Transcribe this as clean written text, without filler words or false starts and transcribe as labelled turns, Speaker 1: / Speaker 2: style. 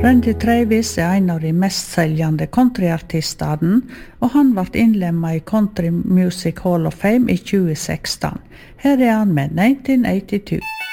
Speaker 1: Randy Travis en av de mest säljande countryartistene, og han ble innlemmet i Country Music Hall of Fame i 2016. Her han med 1982.